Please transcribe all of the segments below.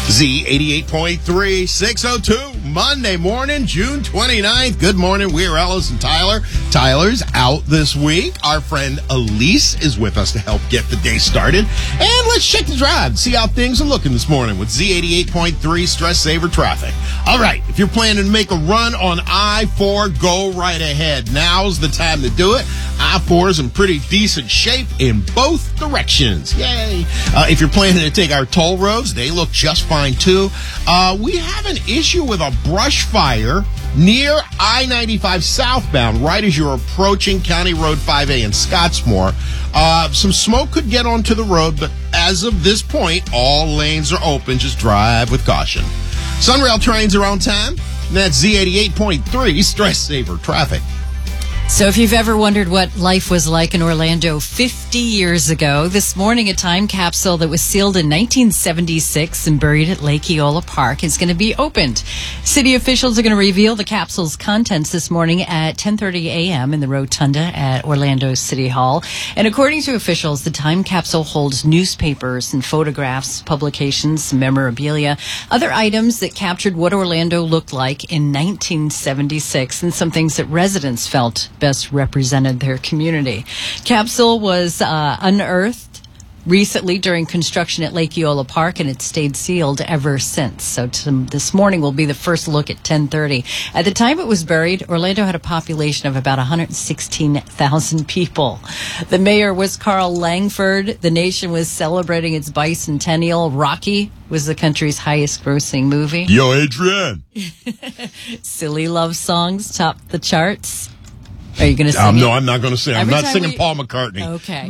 Z88.3, 602, Monday morning, June 29th. Good morning. We're Ellis and Tyler. Tyler's out this week. Our friend Elise is with us to help get the day started. And let's check the drive and see how things are looking this morning with Z88.3 Stress Saver Traffic. All right, if you're planning to make a run on I-4, go right ahead. Now's the time to do it. I-4 is in pretty decent shape in both directions. Yay. If you're planning to take our toll roads, they look just fine too. We have an issue with a brush fire near I-95 southbound, right as you're approaching County Road 5A in Scottsmore. Some smoke could get onto the road, but as of this point, all lanes are open. Just drive with caution. Sunrail trains are on time. And that's Z88.3 Stress Saver Traffic. So if you've ever wondered what life was like in Orlando 50 years ago, this morning a time capsule that was sealed in 1976 and buried at Lake Eola Park is going to be opened. City officials are going to reveal the capsule's contents this morning at 10:30 a.m. in the rotunda at Orlando City Hall. And according to officials, the time capsule holds newspapers and photographs, publications, memorabilia, other items that captured what Orlando looked like in 1976 and some things that residents felt best represented their community. Capsule was unearthed recently during construction at Lake Eola Park, and it's stayed sealed ever since. So this morning will be the first look at 10:30. At the time it was buried, Orlando had a population of about 116,000 people. The mayor was Carl Langford. The nation was celebrating its bicentennial. Rocky was the country's highest-grossing movie. Yo, Adrian. Silly love songs topped the charts. Are you going to sing No, I'm not going to sing. I'm not singing Paul McCartney. Okay.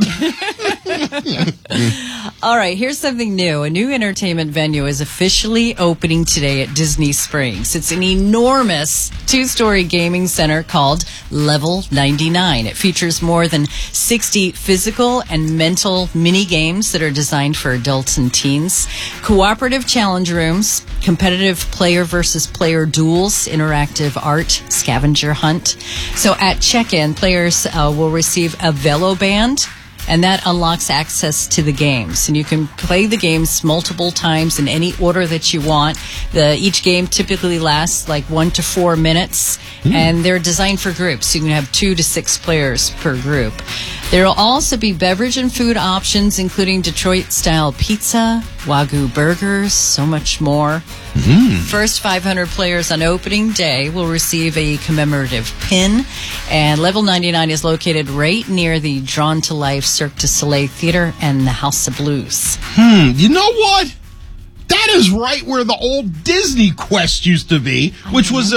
All right, here's something new. A new entertainment venue is officially opening today at Disney Springs. It's an enormous two-story gaming center called Level 99. It features more than 60 physical and mental mini-games that are designed for adults and teens, cooperative challenge rooms, competitive player versus player duels, interactive art, scavenger hunt. So at check-in, players will receive a VeloBand, and that unlocks access to the games. And you can play the games multiple times in any order that you want. Each game typically lasts like 1 to 4 minutes, and they're designed for groups. You can have 2 to 6 players per group. There will also be beverage and food options, including Detroit-style pizza, Wagyu burgers, so much more. First 500 players on opening day will receive a commemorative pin, and Level 99 is located right near the Drawn to Life Cirque du Soleil Theater and the House of Blues. You know what? That is right where the old Disney Quest used to be, which was